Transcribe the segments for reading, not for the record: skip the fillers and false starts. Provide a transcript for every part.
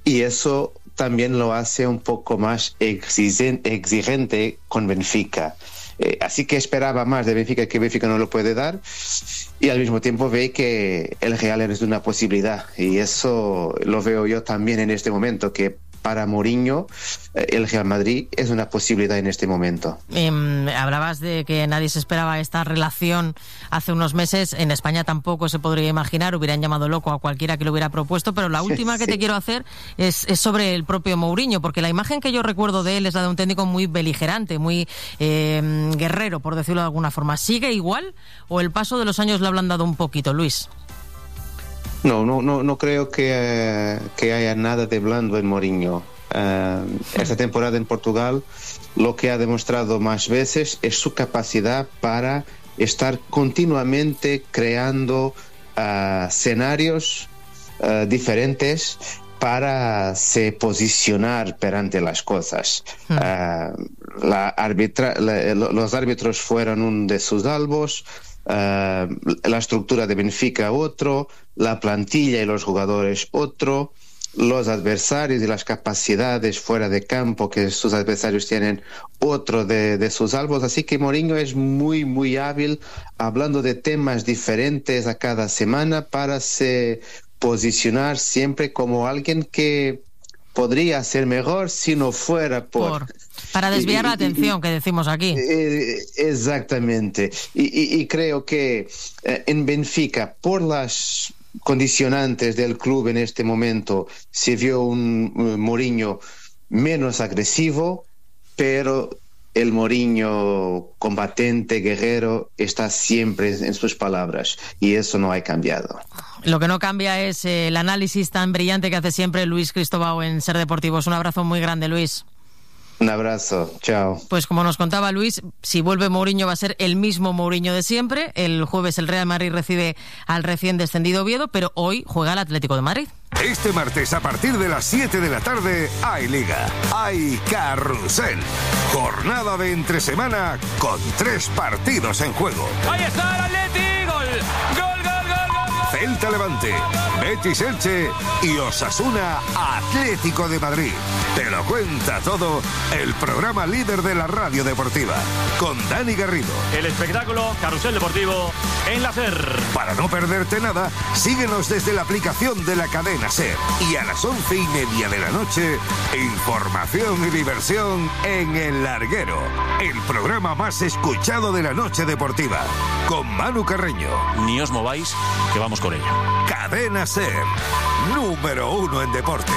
y eso también lo hace un poco más exigente con Benfica. Así que esperaba más de Benfica, que Benfica no lo puede dar, y al mismo tiempo ve que el Real es una posibilidad, y eso lo veo yo también en este momento, que para Mourinho el Real Madrid es una posibilidad en este momento. Hablabas de que nadie se esperaba esta relación hace unos meses. En España tampoco se podría imaginar, hubieran llamado loco a cualquiera que lo hubiera propuesto, pero la última que te quiero hacer es sobre el propio Mourinho, porque la imagen que yo recuerdo de él es la de un técnico muy beligerante, muy guerrero, por decirlo de alguna forma. ¿Sigue igual o el paso de los años lo ha ablandado un poquito, Luis? No creo que haya nada de blando en Mourinho. Esta temporada en Portugal lo que ha demostrado más veces es su capacidad para estar continuamente creando escenarios diferentes para se posicionar perante las cosas. Los árbitros fueron uno de sus albos, la estructura de Benfica otro, la plantilla y los jugadores otro, los adversarios y las capacidades fuera de campo que sus adversarios tienen otro de sus albos. Así que Mourinho es muy hábil hablando de temas diferentes a cada semana para se posicionar siempre como alguien que podría ser mejor si no fuera para desviar la atención, que decimos aquí. Exactamente. Y creo que en Benfica, por las condicionantes del club en este momento, se vio un Mourinho menos agresivo, pero el Mourinho combatente, guerrero, está siempre en sus palabras, y eso no ha cambiado. Lo que no cambia es el análisis tan brillante que hace siempre Luis Cristóbal en Ser Deportivos. Un abrazo muy grande, Luis. Un abrazo, chao. Pues como nos contaba Luis, si vuelve Mourinho va a ser el mismo Mourinho de siempre. El jueves el Real Madrid recibe al recién descendido Oviedo, pero hoy juega el Atlético de Madrid. Este martes a partir de las 7 de la tarde hay Liga, hay Carrusel. Jornada de entresemana con 3 partidos en juego. ¡Ahí está el Atleti! ¡Gol! ¡Gol, gol, gol, gol! Celta Levante, Betis Elche y Osasuna Atlético de Madrid. Te lo cuenta todo el programa líder de la radio deportiva, con Dani Garrido. El espectáculo Carrusel Deportivo en la SER. Para no perderte nada, síguenos desde la aplicación de la cadena SER. Y a las 11:30 de la noche, información y diversión en El Larguero, el programa más escuchado de la noche deportiva, con Manu Carreño. Ni os mováis, que vamos con ello. Cadena SER, número 1 en deporte.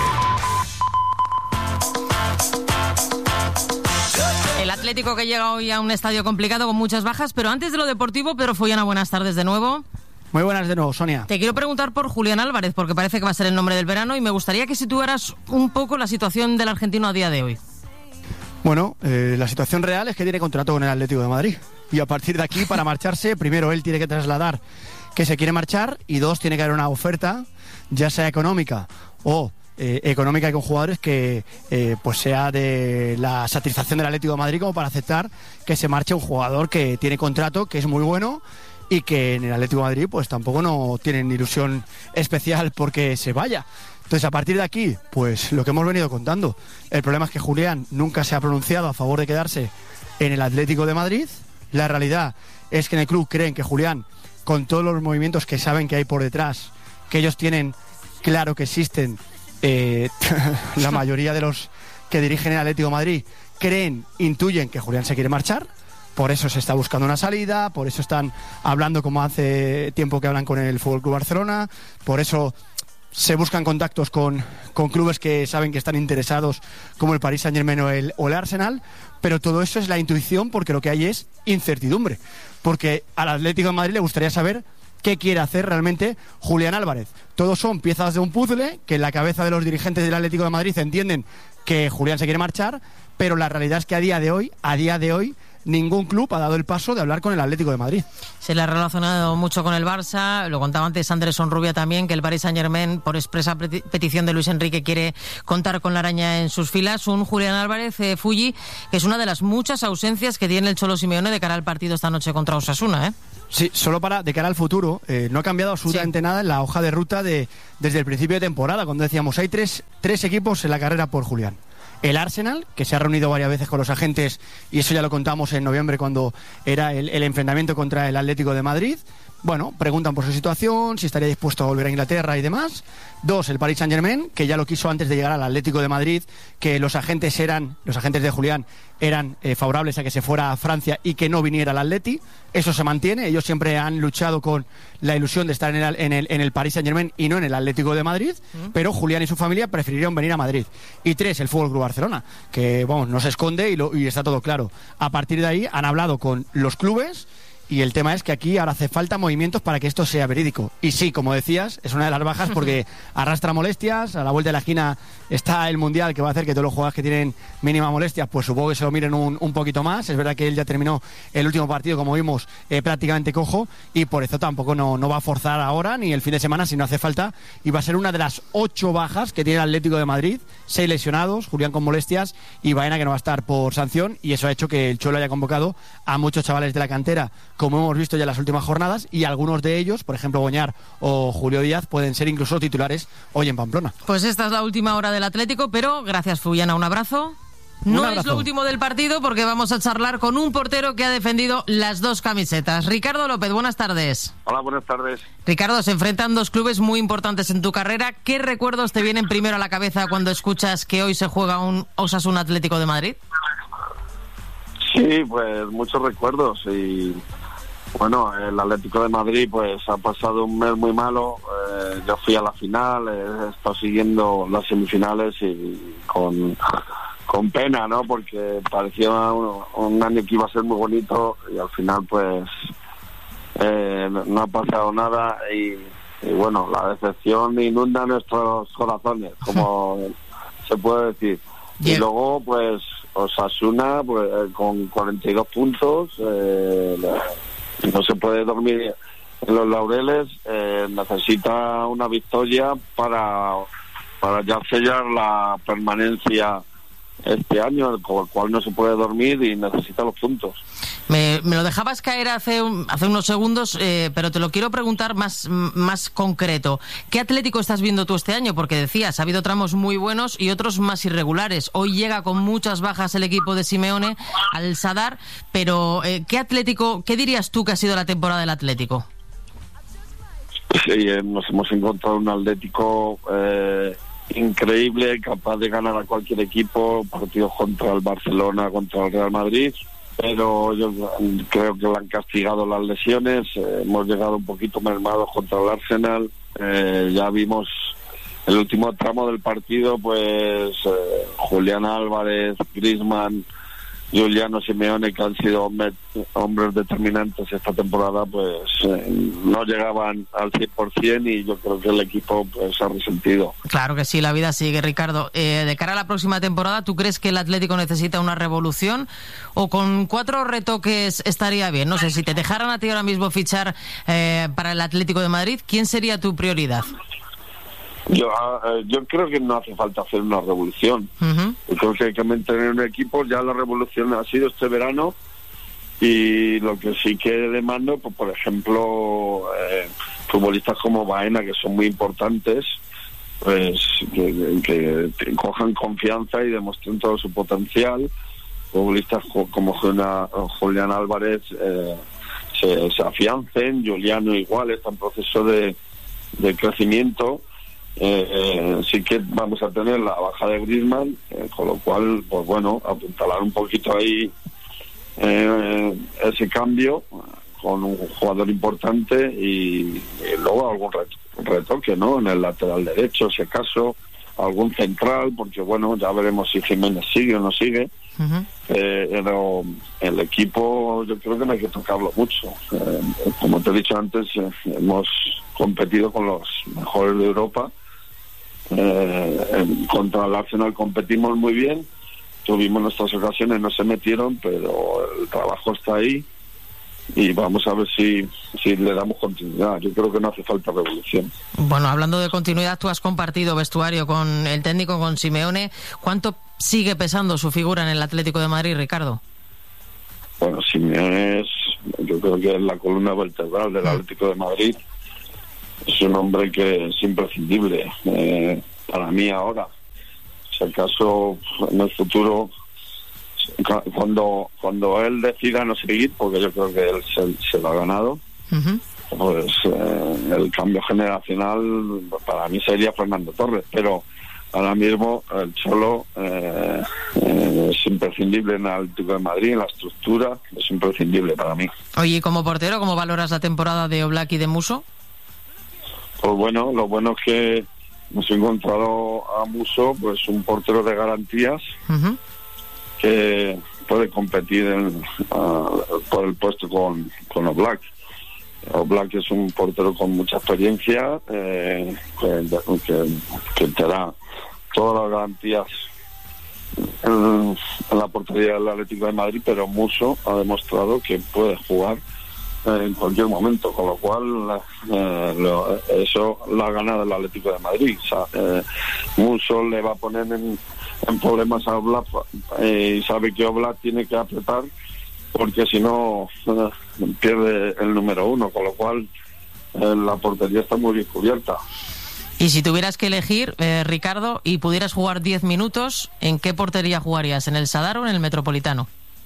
El Atlético que llega hoy a un estadio complicado con muchas bajas, pero antes de lo deportivo, Pedro Follana, buenas tardes de nuevo. Muy buenas de nuevo, Sonia. Te quiero preguntar por Julián Álvarez, porque parece que va a ser el nombre del verano, y me gustaría que situaras un poco la situación del argentino a día de hoy. Bueno, la situación real es que tiene contrato con el Atlético de Madrid. Y a partir de aquí, para marcharse, primero él tiene que trasladar que se quiere marchar, y 2, tiene que haber una oferta, ya sea económica o económica y con jugadores que pues sea de la satisfacción del Atlético de Madrid como para aceptar que se marche un jugador que tiene contrato, que es muy bueno, y que en el Atlético de Madrid pues tampoco no tienen ilusión especial porque se vaya. Entonces, a partir de aquí, pues lo que hemos venido contando. El problema es que Julián nunca se ha pronunciado a favor de quedarse en el Atlético de Madrid. La realidad es que en el club creen que Julián, con todos los movimientos que saben que hay por detrás, que ellos tienen claro que existen, la mayoría de los que dirigen el Atlético de Madrid intuyen que Julián se quiere marchar. Por eso se está buscando una salida, por eso están hablando como hace tiempo que hablan con el FC Barcelona, por eso se buscan contactos con clubes que saben que están interesados, como el Paris Saint-Germain o el Arsenal, pero todo eso es la intuición, porque lo que hay es incertidumbre, porque al Atlético de Madrid le gustaría saber qué quiere hacer realmente Julián Álvarez. Todos son piezas de un puzzle que en la cabeza de los dirigentes del Atlético de Madrid entienden que Julián se quiere marchar, pero la realidad es que a día de hoy ningún club ha dado el paso de hablar con el Atlético de Madrid. Se le ha relacionado mucho con el Barça, lo contaba antes Andrés Onrubia también, que el Paris Saint-Germain, por expresa petición de Luis Enrique, quiere contar con la araña en sus filas. Un Julián Álvarez, Fulli, que es una de las muchas ausencias que tiene el Cholo Simeone de cara al partido esta noche contra Osasuna, ¿eh? Sí, solo de cara al futuro, no ha cambiado absolutamente nada en la hoja de ruta desde el principio de temporada, cuando decíamos hay tres equipos en la carrera por Julián. El Arsenal, que se ha reunido varias veces con los agentes, y eso ya lo contamos en noviembre cuando era el enfrentamiento contra el Atlético de Madrid. Bueno, preguntan por su situación, si estaría dispuesto a volver a Inglaterra y demás. 2, el Paris Saint-Germain, que ya lo quiso antes de llegar al Atlético de Madrid, que los agentes de Julián eran favorables a que se fuera a Francia y que no viniera al Atleti. Eso se mantiene, ellos siempre han luchado con la ilusión de estar en el Paris Saint-Germain y no en el Atlético de Madrid, pero Julián y su familia prefirieron venir a Madrid. Y 3, el Fútbol Club Barcelona, que vamos, no se esconde y está todo claro. A partir de ahí han hablado con los clubes. Y el tema es que aquí ahora hace falta movimientos para que esto sea verídico. Y sí, como decías, es una de las bajas porque arrastra molestias. A la vuelta de la esquina está el Mundial, que va a hacer que todos los jugadores que tienen mínima molestias, pues supongo que se lo miren un poquito más. Es verdad que él ya terminó el último partido, como vimos, prácticamente cojo, y por eso tampoco no va a forzar ahora ni el fin de semana si no hace falta. Y va a ser una de las 8 bajas que tiene el Atlético de Madrid. 6 lesionados, Julián con molestias y Baena, que no va a estar por sanción, y eso ha hecho que el Cholo haya convocado a muchos chavales de la cantera, como hemos visto ya en las últimas jornadas, y algunos de ellos, por ejemplo Boñar o Julio Díaz, pueden ser incluso titulares hoy en Pamplona. Pues esta es la última hora del Atlético, pero gracias, Fullana, un abrazo. No es lo último del partido, porque vamos a charlar con un portero que ha defendido las 2 camisetas. Ricardo López, buenas tardes. Hola, buenas tardes. Ricardo, se enfrentan 2 clubes muy importantes en tu carrera. ¿Qué recuerdos te vienen primero a la cabeza cuando escuchas que hoy se juega un Osasuna Atlético de Madrid? Sí, pues muchos recuerdos, y bueno, el Atlético de Madrid pues ha pasado un mes muy malo. Yo fui a la final, he estado siguiendo las semifinales y con pena, ¿no? Porque parecía un año que iba a ser muy bonito y al final pues no ha pasado nada y bueno, la decepción inunda nuestros corazones, como se puede decir. Y luego pues Osasuna pues con 42 puntos, no se puede dormir en los laureles, necesita una victoria para ya sellar la permanencia este año, con el cual no se puede dormir y necesita los puntos. Me lo dejabas caer hace unos segundos, pero te lo quiero preguntar más concreto. ¿Qué Atlético estás viendo tú este año? Porque decías, ha habido tramos muy buenos y otros más irregulares. Hoy llega con muchas bajas el equipo de Simeone al Sadar, pero ¿qué Atlético, qué dirías tú que ha sido la temporada del Atlético? Sí, nos hemos encontrado un Atlético increíble, capaz de ganar a cualquier equipo, partidos contra el Barcelona, contra el Real Madrid, pero yo creo que le han castigado las lesiones. Hemos llegado un poquito mermados contra el Arsenal. Ya vimos el último tramo del partido, pues Julián Álvarez, Griezmann, Giuliano Simeone, que han sido hombres determinantes esta temporada, pues no llegaban al 100% y yo creo que el equipo pues ha resentido. Claro que sí, la vida sigue, Ricardo. De cara a la próxima temporada, ¿tú crees que el Atlético necesita una revolución o con 4 retoques estaría bien? No sé, si te dejaran a ti ahora mismo fichar para el Atlético de Madrid, ¿quién sería tu prioridad? Yo creo que no hace falta hacer una revolución. Yo creo que hay que mantener un equipo. Ya la revolución ha sido este verano, y lo que sí que demando, pues, por ejemplo, futbolistas como Baena, que son muy importantes, pues que cojan confianza y demuestren todo su potencial. Futbolistas como Julián Álvarez se afiancen. Giuliano igual está en proceso de crecimiento. Sí que vamos a tener la baja de Griezmann, con lo cual, pues bueno, apuntalar un poquito ahí ese cambio con un jugador importante y luego algún retoque, ¿no? En el lateral derecho, si acaso, algún central, porque bueno, ya veremos si Jiménez sigue o no sigue. Pero el equipo yo creo que no hay que tocarlo mucho. Como te he dicho antes, hemos competido con los mejores de Europa. Contra el Arsenal competimos muy bien tuvimos nuestras ocasiones, no se metieron, pero el trabajo está ahí y vamos a ver si le damos continuidad. Yo creo que no hace falta revolución. Bueno, hablando de continuidad, tú has compartido vestuario con el técnico, con Simeone. ¿Cuánto sigue pesando su figura en el Atlético de Madrid, Ricardo? Bueno, Simeone yo creo que es la columna vertebral del Atlético de Madrid. Es un hombre que es imprescindible para mí ahora. Si acaso en el futuro, cuando él decida no seguir, porque yo creo que él se lo ha ganado, pues el cambio generacional para mí sería Fernando Torres, pero ahora mismo el Cholo es imprescindible en el Atlético de Madrid, en la estructura, es imprescindible para mí. Oye, ¿y como portero, cómo valoras la temporada de Oblak y de Musso? Pues bueno, lo bueno es que hemos encontrado a Musso, pues un portero de garantías, que puede competir por el puesto con Oblak. Oblak es un portero con mucha experiencia, que te da todas las garantías en la portería del Atlético de Madrid, pero Musso ha demostrado que puede jugar en cualquier momento, con lo cual eso lo ha ganado el Atlético de Madrid. Musso le va a poner en problemas a Oblak y sabe que Oblak tiene que apretar, porque si no pierde el número 1, con lo cual la portería está muy bien cubierta. Y si tuvieras que elegir, Ricardo, y pudieras jugar 10 minutos, ¿en qué portería jugarías? ¿En el Sadar o en el Metropolitano?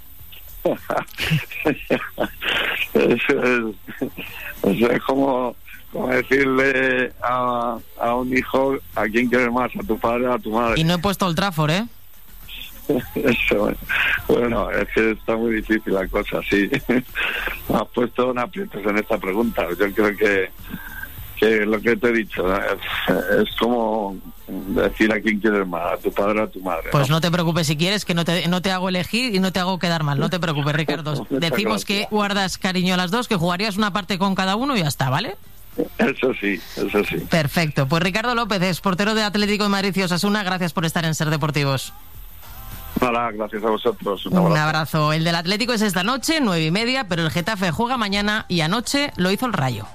Eso es como decirle a un hijo a quién quieres más, a tu padre o a tu madre. Y no he puesto Old Trafford, ¿eh? Eso, bueno, es que está muy difícil la cosa, sí. Me has puesto un aprietos en esta pregunta. Yo creo que lo que te he dicho es como decir a quién quieres más, a tu padre o a tu madre. Pues no te preocupes, si quieres, que no te hago elegir y no te hago quedar mal. No te preocupes, Ricardo. Decimos que guardas cariño a las dos, que jugarías una parte con cada uno y ya está, ¿vale? Eso sí. Perfecto. Pues Ricardo López es portero de Atlético de Madrid y Osasuna. Gracias por estar en Ser Deportivos. Hola, gracias a vosotros. Un abrazo. El del Atlético es esta noche, 9:30, pero el Getafe juega mañana y anoche lo hizo el Rayo.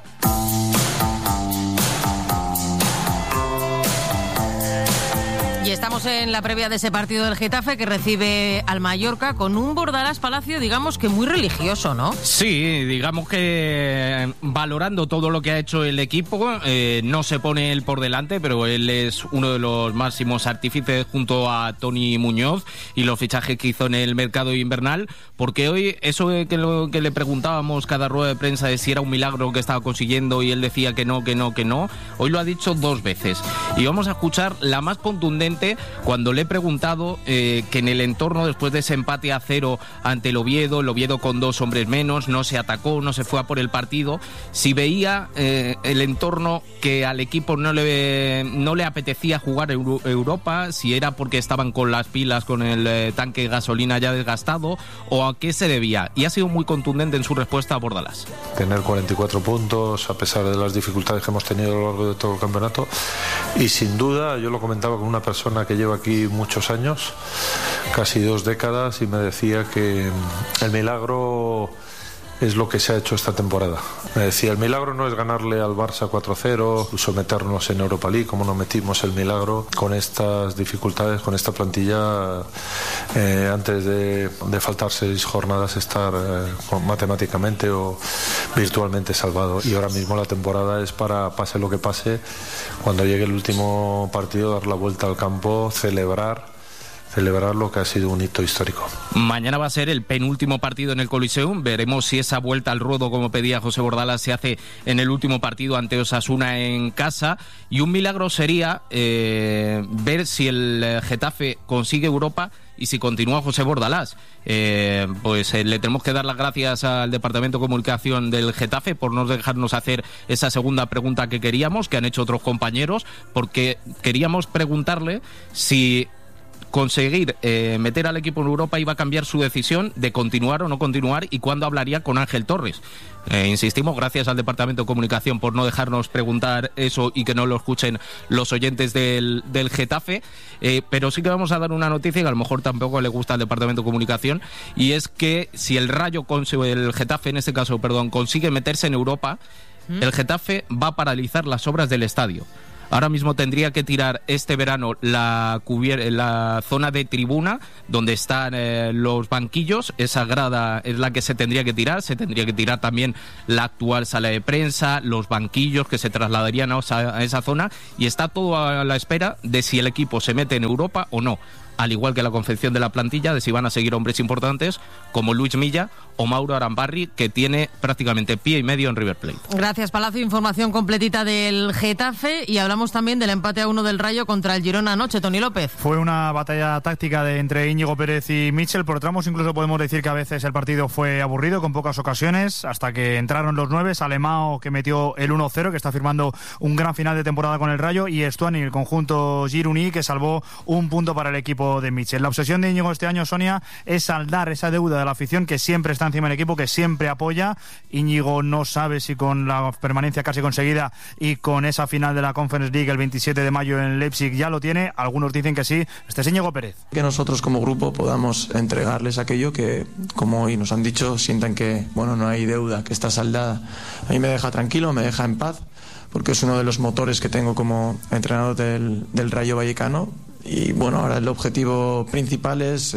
Y estamos en la previa de ese partido del Getafe, que recibe al Mallorca con un Bordalás Palacio, digamos que muy religioso, ¿no? Sí, digamos que valorando todo lo que ha hecho el equipo, no se pone él por delante, pero él es uno de los máximos artífices junto a Toni Muñoz y los fichajes que hizo en el mercado invernal, porque hoy eso que le preguntábamos cada rueda de prensa de si era un milagro que estaba consiguiendo y él decía que no, hoy lo ha dicho 2 veces. Y vamos a escuchar la más contundente cuando le he preguntado que en el entorno, después de ese empate a 0 ante el Oviedo con 2 hombres menos, no se atacó, no se fue a por el partido, si veía el entorno que al equipo no le apetecía jugar Europa, si era porque estaban con las pilas, con el tanque de gasolina ya desgastado, o a qué se debía. Y ha sido muy contundente en su respuesta a Bordalás. Tener 44 puntos a pesar de las dificultades que hemos tenido a lo largo de todo el campeonato, y sin duda, yo lo comentaba con una persona que lleva aquí muchos años, casi 2 décadas, y me decía que el milagro es lo que se ha hecho esta temporada. Me decía, el milagro no es ganarle al Barça 4-0, someternos en Europa League, como nos metimos. El milagro con estas dificultades, con esta plantilla, antes de faltar 6 jornadas, estar matemáticamente o virtualmente salvado. Y ahora mismo la temporada es para, pase lo que pase, cuando llegue el último partido, dar la vuelta al campo, celebrar lo que ha sido un hito histórico. Mañana va a ser el penúltimo partido en el Coliseum. Veremos si esa vuelta al ruedo, como pedía José Bordalás, se hace en el último partido ante Osasuna en casa. Y un milagro sería ver si el Getafe consigue Europa y si continúa José Bordalás. Pues le tenemos que dar las gracias al Departamento de Comunicación del Getafe por no dejarnos hacer esa segunda pregunta que queríamos, que han hecho otros compañeros, porque queríamos preguntarle si conseguir meter al equipo en Europa iba a cambiar su decisión de continuar o no continuar y cuándo hablaría con Ángel Torres. Insistimos, gracias al Departamento de Comunicación por no dejarnos preguntar eso y que no lo escuchen los oyentes del Getafe, pero sí que vamos a dar una noticia que a lo mejor tampoco le gusta al Departamento de Comunicación, y es que si el Getafe en este caso, consigue meterse en Europa, el Getafe va a paralizar las obras del estadio. Ahora mismo tendría que tirar este verano la zona de tribuna donde están los banquillos. Esa grada es la que se tendría que tirar. Se tendría que tirar también la actual sala de prensa, los banquillos que se trasladarían a esa zona, y está todo a la espera de si el equipo se mete en Europa o no. Al igual que la confección de la plantilla, de si van a seguir hombres importantes como Luis Milla o Mauro Arambarri, que tiene prácticamente pie y medio en River Plate. Gracias, Palacio. Información completita del Getafe, y hablamos también del empate a 1 del Rayo contra el Girona anoche. Tony López. Fue una batalla táctica entre Íñigo Pérez y Mitchell. Por tramos incluso podemos decir que a veces el partido fue aburrido, con pocas ocasiones, hasta que entraron los 9. Alemão, que metió el 1-0, que está firmando un gran final de temporada con el Rayo, y Stuani, el conjunto gironí, que salvó un punto para el equipo de Mitchell. La obsesión de Íñigo este año, Sonia, es saldar esa deuda de la afición, que siempre está encima del equipo, que siempre apoya. Íñigo no sabe si con la permanencia casi conseguida y con esa final de la Conference League el 27 de mayo en Leipzig ya lo tiene. Algunos dicen que sí. Este es Íñigo Pérez. Que nosotros como grupo podamos entregarles aquello que, como hoy nos han dicho, sientan que no hay deuda, que está saldada. A mí me deja tranquilo, me deja en paz, porque es uno de los motores que tengo como entrenador del Rayo Vallecano. Y ahora el objetivo principal es...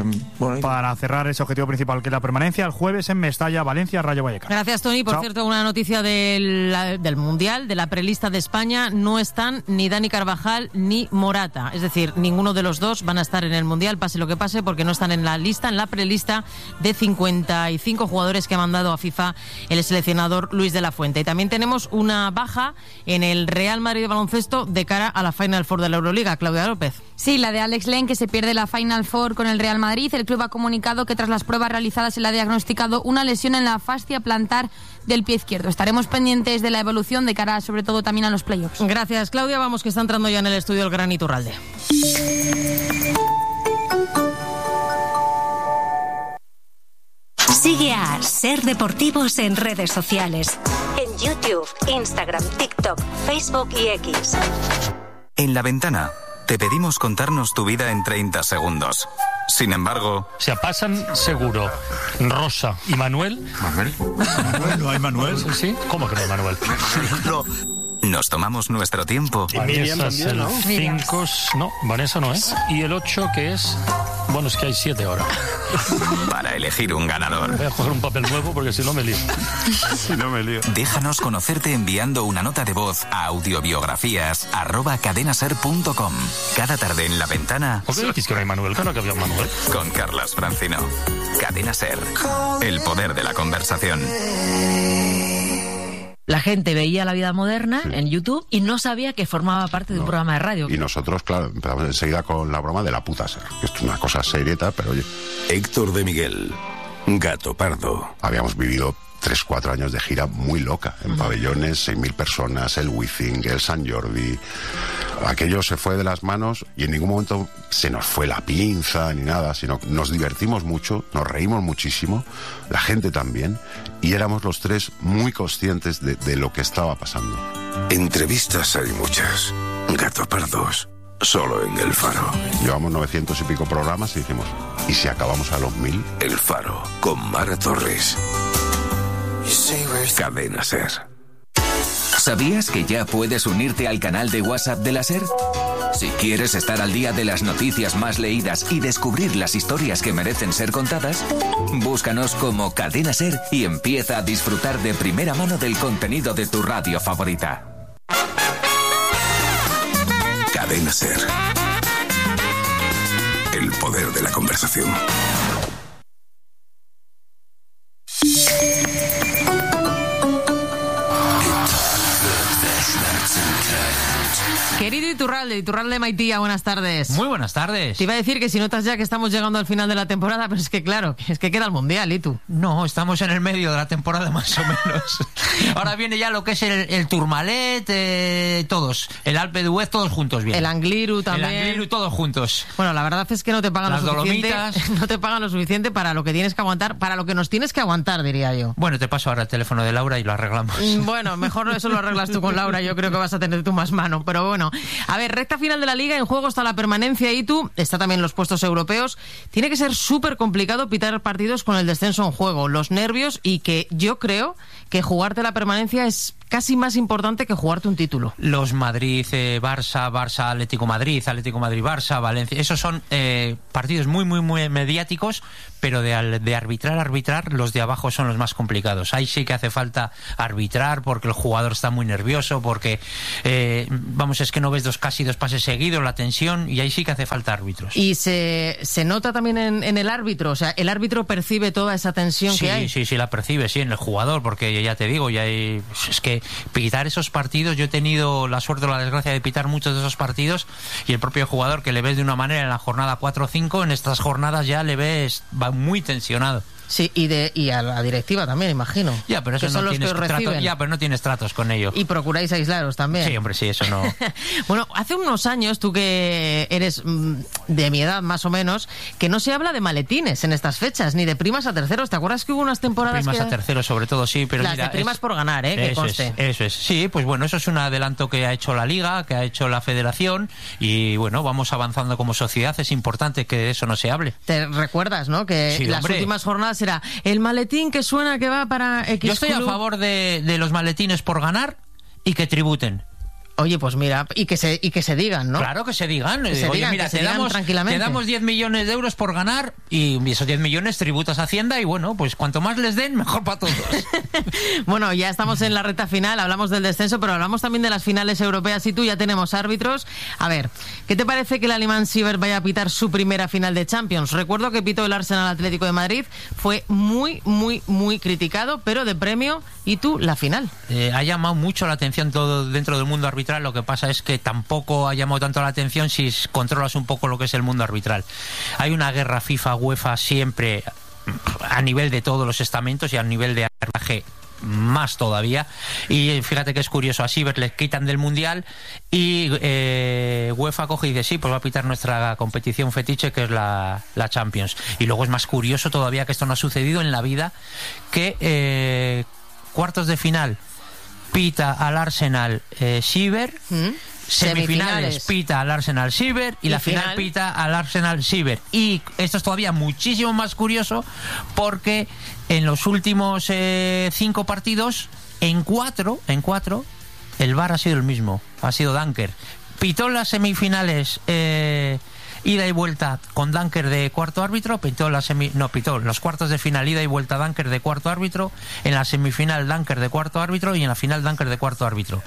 para cerrar ese objetivo principal, que es la permanencia, el jueves en Mestalla, Valencia, Rayo Vallecano. Gracias, Tony. Por cierto, una noticia del Mundial, de la prelista de España. No están ni Dani Carvajal ni Morata. Es decir, ninguno de los dos van a estar en el Mundial, pase lo que pase, porque no están en la prelista de 55 jugadores que ha mandado a FIFA el seleccionador Luis de la Fuente. Y también tenemos una baja en el Real Madrid de baloncesto de cara a la Final Four de la Euroliga. Claudia López. Sí, la de Alex Len, que se pierde la Final Four con el Real Madrid. El club ha comunicado que tras las pruebas realizadas se le ha diagnosticado una lesión en la fascia plantar del pie izquierdo. Estaremos pendientes de la evolución de cara, sobre todo, también a los playoffs. Gracias, Claudia. Vamos, que está entrando ya en el estudio el gran Iturralde. Sigue a Ser Deportivos en redes sociales. En YouTube, Instagram, TikTok, Facebook y X. En La Ventana te pedimos contarnos tu vida en 30 segundos. Sin embargo... Se pasan seguro Rosa y Manuel. ¿Manuel? ¿No hay Manuel? ¿Sí? ¿Cómo que no hay Manuel? No. Nos tomamos nuestro tiempo. Y Vanessa es el 5... No, Vanessa no es. Y el 8, que es... Bueno, es que hay 7 ahora. Para elegir un ganador. Voy a coger un papel nuevo porque si no me lío. Déjanos conocerte enviando una nota de voz a audiobiografías@cadenaser.com. Cada tarde en La Ventana. ¿Por qué decís que no hay Manuel? Claro que había Manuel. Con Carlas Francino. Cadena Ser. El poder de la conversación. La gente veía La Vida Moderna en YouTube y no sabía que formaba parte de un programa de radio. Y nosotros, claro, empezamos enseguida con la broma de la puta Ser. Que esto es una cosa serieta, pero oye. Héctor de Miguel, Gato Pardo. Habíamos vivido 3-4 años de gira muy loca, en pabellones, 6.000 personas, el Wizzing, el Sant Jordi. Aquello se fue de las manos y en ningún momento se nos fue la pinza ni nada, sino que nos divertimos mucho, nos reímos muchísimo, la gente también, y éramos los tres muy conscientes de lo que estaba pasando. Entrevistas hay muchas, Gato Pardos, solo en El Faro. Llevamos 900 y pico programas y dijimos, ¿y si acabamos a los 1000? El Faro, con Mara Torres. Cadena Ser. ¿Sabías que ya puedes unirte al canal de WhatsApp de la SER? Si quieres estar al día de las noticias más leídas y descubrir las historias que merecen ser contadas, búscanos como Cadena SER y empieza a disfrutar de primera mano del contenido de tu radio favorita. Cadena Ser. El poder de la conversación. Querido Iturralde Maitía, buenas tardes. Muy buenas tardes. Te iba a decir que si notas ya que estamos llegando al final de la temporada, pero es que claro, es que queda el Mundial, ¿y tú? No, estamos en el medio de la temporada más o menos. Ahora viene ya lo que es el Tourmalet, todos. El Alpe d'Huez, todos juntos bien. El Angliru también. El Angliru, todos juntos. Bueno, la verdad es que no te pagan Las lo suficiente. Dolomitas. No te pagan lo suficiente para lo que tienes que aguantar, para lo que nos tienes que aguantar, diría yo. Bueno, te paso ahora el teléfono de Laura y lo arreglamos. Bueno, mejor eso lo arreglas tú con Laura, yo creo que vas a tener tú más mano, pero bueno. A ver, recta final de la Liga, en juego está la permanencia y tú, está también los puestos europeos. Tiene que ser súper complicado pitar partidos con el descenso en juego, los nervios y que yo creo que jugarte la permanencia es casi más importante que jugarte un título. Los Madrid, Barça, Atlético Madrid, Barça, Valencia, esos son partidos muy mediáticos, pero de arbitrar, los de abajo son los más complicados. Ahí sí que hace falta arbitrar porque el jugador está muy nervioso, porque es que no ves casi dos pases seguidos, la tensión, y ahí sí que hace falta árbitros. Y se nota también en el árbitro, o sea, el árbitro percibe toda esa tensión que hay. Sí, la percibe, sí, en el jugador, porque ya te digo, es que pitar esos partidos, yo he tenido la suerte o la desgracia de pitar muchos de esos partidos, y el propio jugador que le ves de una manera en la jornada 4 o 5, en estas jornadas ya le ves, va muy tensionado. Sí, y a la directiva también, imagino. Ya, pero eso no tienes tratos. Ya, pero no tienes tratos con ellos. Y procuráis aislaros también. Sí, hombre, sí, eso no. Bueno, hace unos años, tú que eres de mi edad más o menos, que no se habla de maletines en estas fechas, ni de primas a terceros. ¿Te acuerdas que hubo unas temporadas primas a terceros, sobre todo, sí, pero las de primas por ganar, que conste. Eso es. Sí, pues bueno, eso es un adelanto que ha hecho la Liga, que ha hecho la Federación, y bueno, vamos avanzando como sociedad. Es importante que de eso no se hable. Te recuerdas, ¿no? Que sí, las últimas jornadas era el maletín que suena que va para X. Yo estoy a favor de los maletines por ganar y que tributen. Oye, pues mira, y que se digan, ¿no? Claro que se digan. Mira, te damos 10 millones de euros por ganar y esos 10 millones tributas a Hacienda y bueno, pues cuanto más les den, mejor para todos. Bueno, ya estamos en la recta final, hablamos del descenso, pero hablamos también de las finales europeas y tú ya tenemos árbitros. A ver, ¿qué te parece que el alemán Siever vaya a pitar su primera final de Champions? Recuerdo que pitó el Arsenal Atlético de Madrid, fue muy criticado, pero de premio, y tú, la final. Ha llamado mucho la atención todo dentro del mundo arbitral. Lo que pasa es que tampoco ha llamado tanto la atención si controlas un poco lo que es el mundo arbitral. Hay una guerra FIFA-UEFA siempre a nivel de todos los estamentos y a nivel de arbitraje más todavía, y fíjate que es curioso, a Siever le quitan del Mundial y UEFA coge y dice sí, pues va a pitar nuestra competición fetiche, que es la Champions. Y luego es más curioso todavía, que esto no ha sucedido en la vida, que cuartos de final pita al Arsenal Siever, semifinales pita al Arsenal Siever y la final pita al Arsenal Siever. Y esto es todavía muchísimo más curioso porque en los últimos 5 partidos, en cuatro el VAR ha sido el mismo, ha sido Dunker. Pitó las semifinales ida y vuelta con Dunker de cuarto árbitro, pitó los cuartos de final ida y vuelta Dunker de cuarto árbitro, en la semifinal Dunker de cuarto árbitro y en la final Dunker de cuarto árbitro.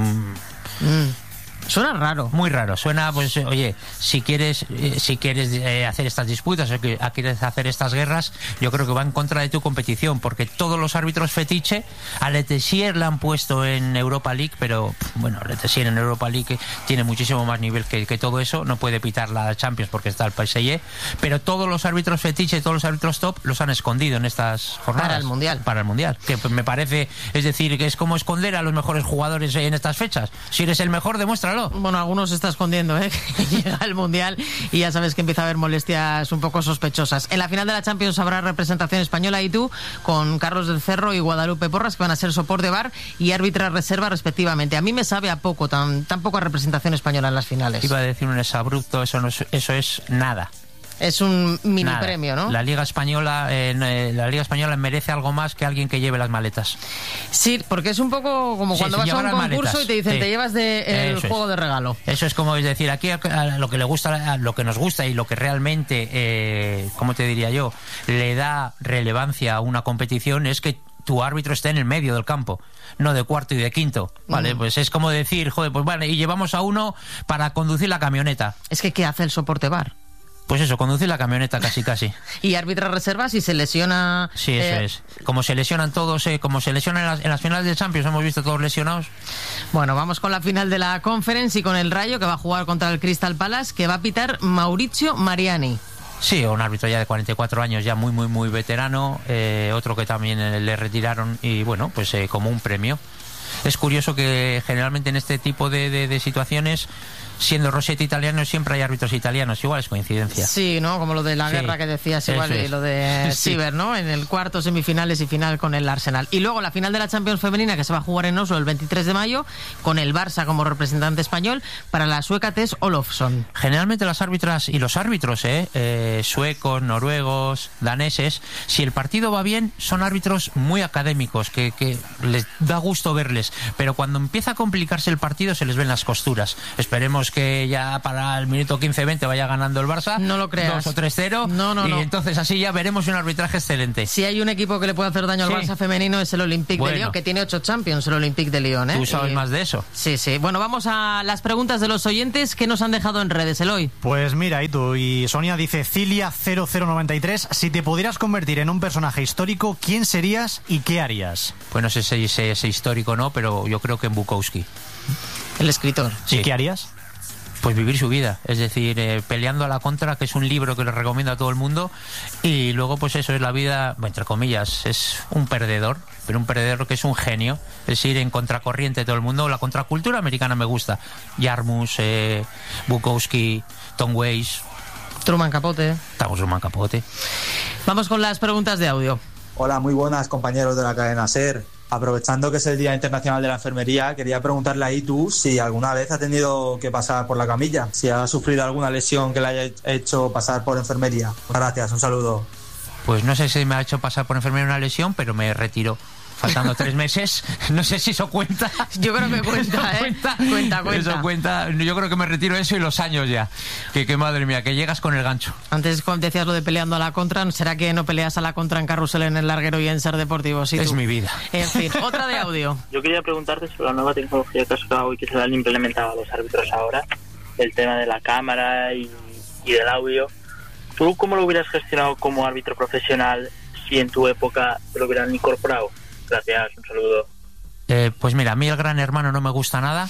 Suena raro. Muy raro. Suena, pues, oye, si quieres hacer estas disputas o quieres hacer estas guerras, yo creo que va en contra de tu competición, porque todos los árbitros fetiche, a Le Tessier le han puesto en Europa League, pero bueno, Le Tessier en Europa League tiene muchísimo más nivel que todo eso, no puede pitar la Champions porque está el PSG, pero todos los árbitros fetiche, todos los árbitros top los han escondido en estas jornadas. Para el Mundial. Que me parece, es decir, que es como esconder a los mejores jugadores en estas fechas. Si eres el mejor, demuéstralo. Bueno, algunos se está escondiendo, que llega el Mundial y ya sabes que empieza a haber molestias un poco sospechosas. En la final de la Champions habrá representación española y tú, con Carlos del Cerro y Guadalupe Porras, que van a ser soporte VAR y árbitra reserva respectivamente. A mí me sabe a poco, tan poca representación española en las finales. Iba a decir un exabrupto, eso es nada. Es un mini premio, ¿no? La Liga Española merece algo más que alguien que lleve las maletas. Sí, porque es un poco como cuando vas a un concurso y te dicen te llevas el juego de regalo. Eso es como decir, aquí a lo que le gusta, lo que nos gusta y lo que realmente, ¿cómo te diría yo?, le da relevancia a una competición es que tu árbitro esté en el medio del campo, no de cuarto y de quinto, ¿vale? Pues es como decir, joder, pues vale, y llevamos a uno para conducir la camioneta. Es que ¿qué hace el soporte VAR? Pues eso, conducir la camioneta casi. ¿Y árbitra reserva si se lesiona? Sí, eso es. Como se lesionan todos, como se lesionan en las finales de Champions, hemos visto todos lesionados. Bueno, vamos con la final de la Conference y con el Rayo, que va a jugar contra el Crystal Palace, que va a pitar Maurizio Mariani. Sí, un árbitro ya de 44 años, ya muy veterano, otro que también le retiraron y bueno, pues como un premio. Es curioso que generalmente en este tipo de situaciones, siendo Rossetti italiano, siempre hay árbitros italianos. Igual es coincidencia. Sí, ¿no? Como lo de la guerra que decías, igual, y lo de Siever, ¿no? En el cuarto, semifinales y final con el Arsenal. Y luego la final de la Champions femenina, que se va a jugar en Oslo el 23 de mayo, con el Barça como representante español, para la sueca Tess Olofsson. Generalmente las árbitras y los árbitros, suecos, noruegos, daneses, si el partido va bien, son árbitros muy académicos, que les da gusto verles. Pero cuando empieza a complicarse el partido, se les ven las costuras. Esperemos que ya para el minuto 15-20 vaya ganando el Barça. No lo creas. 2 o 3-0. Y entonces así ya veremos un arbitraje excelente. Si hay un equipo que le puede hacer daño al Barça femenino, es el Olympique de Lyon, que tiene 8 Champions, el Olympique de Lyon. ¿Tú sabes más de eso? Sí. Bueno, vamos a las preguntas de los oyentes que nos han dejado en redes, Eloy. Pues mira, y Sonia dice, Cilia0093, si te pudieras convertir en un personaje histórico, ¿quién serías y qué harías? Pues no sé si ese histórico no, pero yo creo que en Bukowski. El escritor. Sí. ¿Y qué harías? Pues vivir su vida, es decir, peleando a la contra, que es un libro que le recomiendo a todo el mundo, y luego pues eso es la vida, entre comillas, es un perdedor, pero un perdedor que es un genio, es ir en contracorriente de todo el mundo. La contracultura americana me gusta, Jarmus, Bukowski, Tom Waits, Truman Capote. Vamos con las preguntas de audio. Hola, muy buenas compañeros de la cadena SER. Aprovechando que es el Día Internacional de la Enfermería, quería preguntarle a Itu si alguna vez ha tenido que pasar por la camilla, si ha sufrido alguna lesión que le haya hecho pasar por enfermería. Gracias, un saludo. Pues no sé si me ha hecho pasar por enfermería una lesión, pero me retiro. Faltando 3 meses, no sé si eso cuenta. Yo creo que cuenta, Cuenta. Eso cuenta. Yo creo que me retiro eso y los años ya. Que madre mía, que llegas con el gancho. Antes decías lo de peleando a la contra, ¿será que no peleas a la contra en Carrusel, en el Larguero y en Ser Deportivo? Sí, es mi vida. En fin, otra de audio. Yo quería preguntarte sobre la nueva tecnología que has usado y que se le han implementado a los árbitros ahora, el tema de la cámara y del audio. ¿Tú cómo lo hubieras gestionado como árbitro profesional si en tu época te lo hubieran incorporado? Gracias, un saludo. Pues mira, a mí el Gran Hermano no me gusta nada.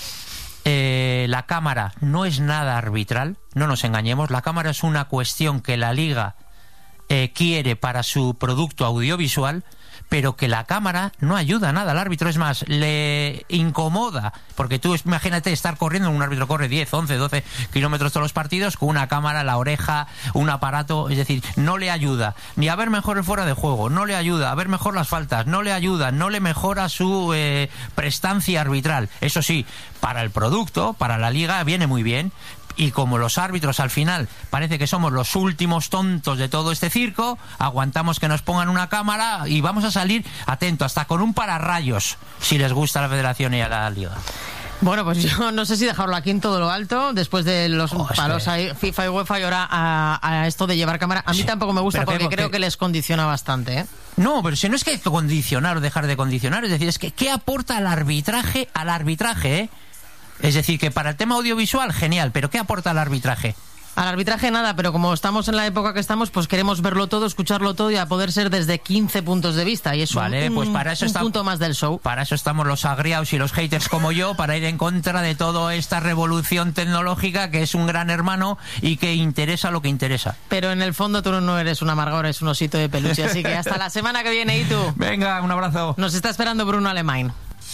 La cámara no es nada arbitral, no nos engañemos. La cámara es una cuestión que la Liga quiere para su producto audiovisual, pero que la cámara no ayuda nada al árbitro, es más, le incomoda, porque tú imagínate estar corriendo, un árbitro corre 10, 11, 12 kilómetros todos los partidos con una cámara, la oreja, un aparato, es decir, no le ayuda ni a ver mejor el fuera de juego, no le ayuda a ver mejor las faltas, no le ayuda, no le mejora su prestancia arbitral. Eso sí, para el producto, para la Liga viene muy bien. Y como los árbitros al final parece que somos los últimos tontos de todo este circo, aguantamos que nos pongan una cámara y vamos a salir, atento, hasta con un pararrayos, si les gusta a la Federación y a la Liga. Bueno, pues yo no sé si dejarlo aquí en todo lo alto, después de los palos ahí, FIFA y UEFA, y ahora a esto de llevar cámara. A mí tampoco me gusta, porque creo que les condiciona bastante, ¿eh? No, pero si no es que condicionar o dejar de condicionar, es decir, es que ¿qué aporta al arbitraje, ¿eh? Es decir, que para el tema audiovisual, genial, pero ¿qué aporta al arbitraje? Al arbitraje nada, pero como estamos en la época que estamos, pues queremos verlo todo, escucharlo todo y a poder ser desde 15 puntos de vista. Y es pues para eso un punto más del show. Para eso estamos los agriados y los haters como yo, para ir en contra de toda esta revolución tecnológica que es un Gran Hermano y que interesa lo que interesa. Pero en el fondo tú no eres un amargor, eres un osito de peluche. Así que hasta la semana que viene, Itu. Venga, un abrazo. Nos está esperando Bruno Alemán.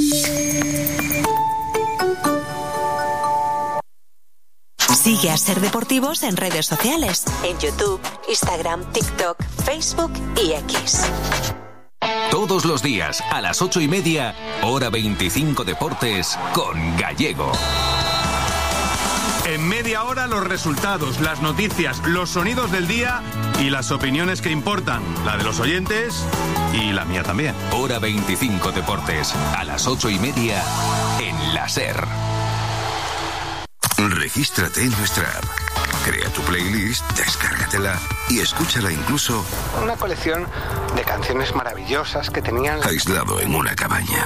Sigue a Ser Deportivos en redes sociales, en YouTube, Instagram, TikTok, Facebook y X. Todos los días a las 8:30, hora 25 Deportes con Gallego. En media hora los resultados, las noticias, los sonidos del día y las opiniones que importan, la de los oyentes y la mía también. Hora 25 Deportes, a las 8:30 en la SER. Regístrate en nuestra app, crea tu playlist, descárgatela y escúchala incluso una colección de canciones maravillosas que tenían aislado en una cabaña.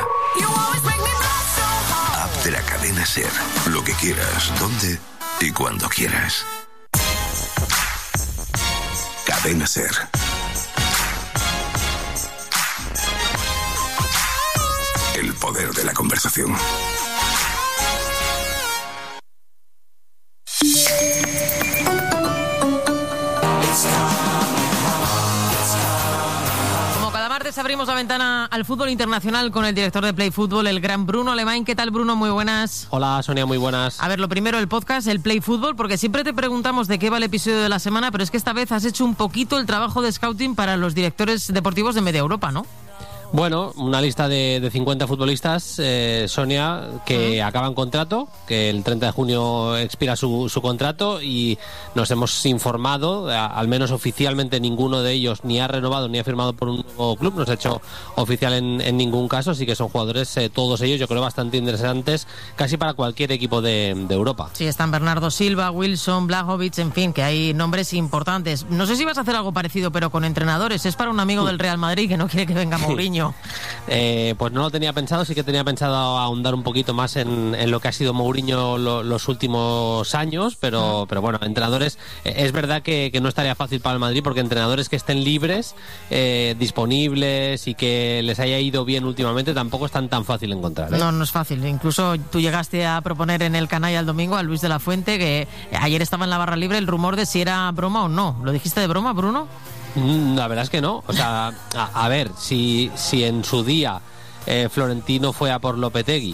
App de la cadena SER, lo que quieras, donde y cuando quieras. Cadena SER. El poder de la conversación. Como cada martes abrimos la ventana al fútbol internacional con el director de Play Fútbol, el gran Bruno Alemán. ¿Qué tal, Bruno? Muy buenas. Hola, Sonia, muy buenas. A ver, lo primero, el podcast, el Play Fútbol, porque siempre te preguntamos de qué va el episodio de la semana, pero es que esta vez has hecho un poquito el trabajo de scouting para los directores deportivos de media Europa, ¿no? Bueno, una lista de 50 futbolistas, Sonia, que acaban contrato, que el 30 de junio expira su contrato y nos hemos informado, al menos oficialmente ninguno de ellos ni ha renovado ni ha firmado por un nuevo club, no se ha hecho oficial en ningún caso, así que son jugadores, todos ellos, yo creo bastante interesantes, casi para cualquier equipo de Europa. Sí, están Bernardo Silva, Wilson, Blajovic, en fin, que hay nombres importantes. No sé si vas a hacer algo parecido, pero con entrenadores. Es para un amigo del Real Madrid que no quiere que venga Mourinho. Pues no lo tenía pensado, sí que tenía pensado ahondar un poquito más en lo que ha sido Mourinho los últimos años, pero bueno, entrenadores, es verdad que no estaría fácil para el Madrid, porque entrenadores que estén libres, disponibles y que les haya ido bien últimamente tampoco es tan fácil encontrar, ¿eh? No es fácil. Incluso tú llegaste a proponer en el canal el domingo a Luis de la Fuente, que ayer estaba en la barra libre el rumor de si era broma o no. ¿Lo dijiste de broma, Bruno? La verdad es que no. O sea, a ver, si en su día Florentino fue a por Lopetegui,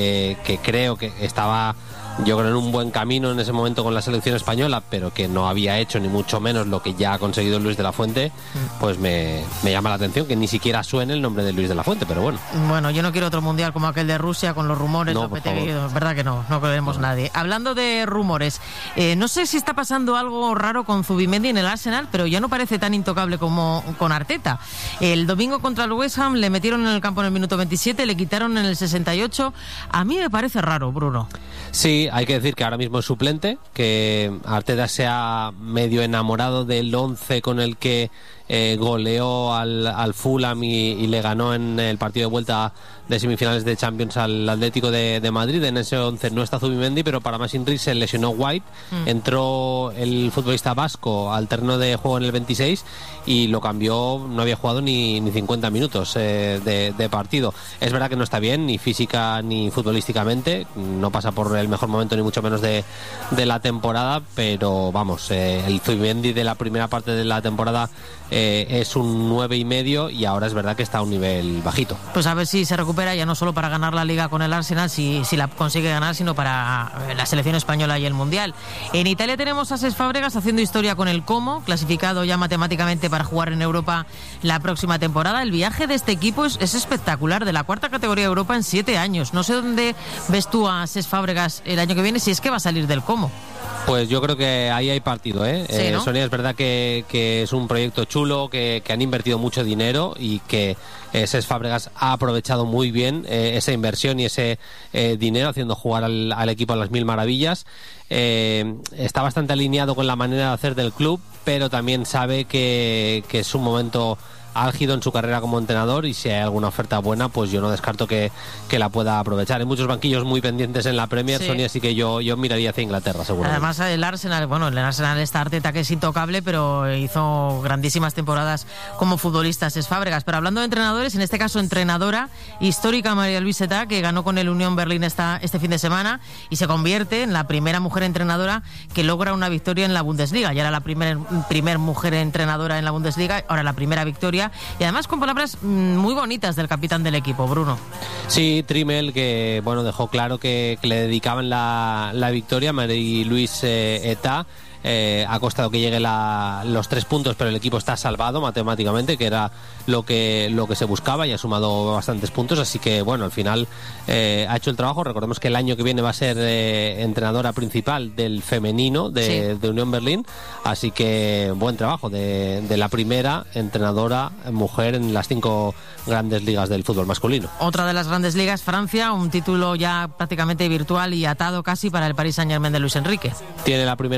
que creo que estaba, yo creo, en un buen camino en ese momento con la selección española, pero que no había hecho ni mucho menos lo que ya ha conseguido Luis de la Fuente, pues me llama la atención que ni siquiera suene el nombre de Luis de la Fuente, pero bueno. Bueno, yo no quiero otro mundial como aquel de Rusia con los rumores. No, Lopetegui, es verdad que no queremos nadie. Hablando de rumores, no sé si está pasando algo raro con Zubimendi en el Arsenal, pero ya no parece tan intocable como con Arteta. El domingo contra el West Ham le metieron en el campo en el minuto 27, le quitaron en el 68. A mí me parece raro, Bruno. Sí, hay que decir que ahora mismo es suplente, que Arteta se ha medio enamorado del 11 con el que goleó al Fulham y le ganó en el partido de vuelta de semifinales de Champions al Atlético de Madrid. En ese 11 no está Zubimendi, pero para más inri se lesionó White, entró el futbolista vasco al terreno de juego en el 26 y lo cambió, no había jugado ni 50 minutos de partido. Es verdad que no está bien, ni física ni futbolísticamente, no pasa por el mejor momento ni mucho menos de la temporada, pero vamos, el Zubimendi de la primera parte de la temporada es un 9,5 y ahora es verdad que está a un nivel bajito. Pues a ver si se recupera, ya no solo para ganar la Liga con el Arsenal, si la consigue ganar, sino para la selección española y el Mundial. En Italia tenemos a Cesc Fábregas haciendo historia con el Como, clasificado ya matemáticamente para jugar en Europa la próxima temporada. El viaje de este equipo es espectacular, de la cuarta categoría de Europa en 7 años. No sé dónde ves tú a Cesc Fábregas el año que viene, si es que va a salir del Como. Pues yo creo que ahí hay partido, ¿eh? Sí, ¿no? Sonia, es verdad que es un proyecto chulo, que han invertido mucho dinero y que Cesc Fábregas ha aprovechado muy bien esa inversión y ese dinero, haciendo jugar al equipo a las mil maravillas. Está bastante alineado con la manera de hacer del club, pero también sabe que es un momento álgido en su carrera como entrenador, y si hay alguna oferta buena, pues yo no descarto que la pueda aprovechar. Hay muchos banquillos muy pendientes en la Premier, sí. Sonia, así que yo miraría hacia Inglaterra, seguro. Además, el Arsenal está Arteta, que es intocable, pero hizo grandísimas temporadas como futbolista Cesc Fábregas. Pero hablando de entrenadores, en este caso entrenadora histórica, María Luisa, que ganó con el Unión Berlín este fin de semana y se convierte en la primera mujer entrenadora que logra una victoria en la Bundesliga. Ya era la primer mujer entrenadora en la Bundesliga, ahora la primera victoria, y además con palabras muy bonitas del capitán del equipo, Bruno. Sí, Trimmel, que dejó claro que le dedicaban la victoria a Marie-Louise Eta. Ha costado que lleguen los 3 puntos, pero el equipo está salvado matemáticamente, que era lo que se buscaba, y ha sumado bastantes puntos, así que bueno, al final ha hecho el trabajo. Recordemos que el año que viene va a ser entrenadora principal del femenino de Unión Berlín, así que buen trabajo de la primera entrenadora mujer en las 5 grandes ligas del fútbol masculino. Otra de las grandes ligas, Francia, un título ya prácticamente virtual y atado casi para el Paris Saint-Germain de Luis Enrique. Tiene la primera bala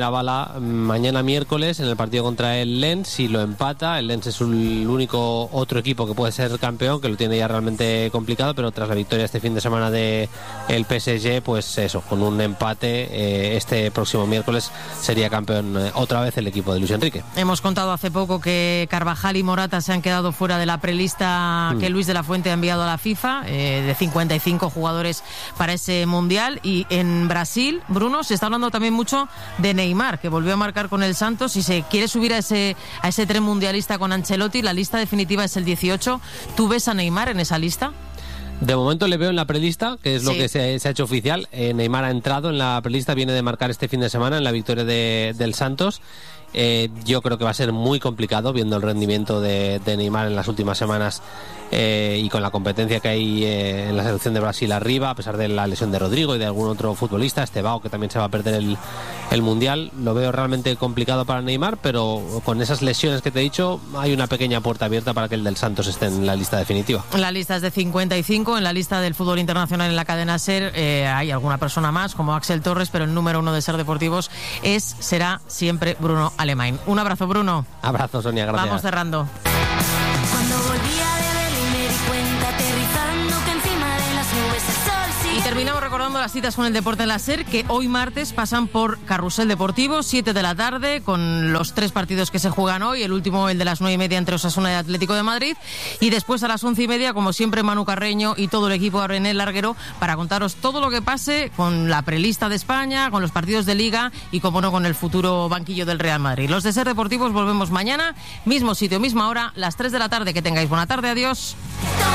juega mañana miércoles en el partido contra el Lens. Si lo empata, el Lens es el único otro equipo que puede ser campeón, que lo tiene ya realmente complicado, pero tras la victoria este fin de semana de el PSG, pues eso, con un empate este próximo miércoles sería campeón otra vez el equipo de Luis Enrique. Hemos contado hace poco que Carvajal y Morata se han quedado fuera de la prelista que Luis de la Fuente ha enviado a la FIFA, de 55 jugadores para ese Mundial. Y en Brasil, Bruno, se está hablando también mucho de Neymar, que volvió a marcar con el Santos y se quiere subir a ese tren mundialista con Ancelotti. La lista definitiva es el 18. ¿Tú ves a Neymar en esa lista? De momento le veo en la prelista, que es lo que se ha hecho oficial. Neymar ha entrado en la prelista, viene de marcar este fin de semana en la victoria del Santos. Yo creo que va a ser muy complicado, viendo el rendimiento de Neymar en las últimas semanas y con la competencia que hay en la selección de Brasil arriba, a pesar de la lesión de Rodrigo y de algún otro futbolista, Estevao, que también se va a perder el Mundial. Lo veo realmente complicado para Neymar, pero con esas lesiones que te he dicho, hay una pequeña puerta abierta para que el del Santos esté en la lista definitiva. La lista es de 55, en la lista del fútbol internacional en la cadena SER hay alguna persona más, como Axel Torres, pero el número 1 de SER Deportivos será siempre Bruno Alemán. Un abrazo, Bruno. Abrazo, Sonia, gracias. Vamos cerrando. Cuando volvía de Berlín me di cuenta, aterrizando, que encima de las nubes el sol sí. Y terminamos recordando las citas con el deporte en la SER, que hoy martes pasan por Carrusel Deportivo, 7 de la tarde, con los 3 partidos que se juegan hoy, el último, el de las 9:30 entre Osasuna y Atlético de Madrid, y después a las 11:30, como siempre, Manu Carreño y todo el equipo en el larguero para contaros todo lo que pase con la prelista de España, con los partidos de Liga y, como no, con el futuro banquillo del Real Madrid. Los de SER Deportivos volvemos mañana, mismo sitio, misma hora, las 3 de la tarde. Que tengáis buena tarde, adiós.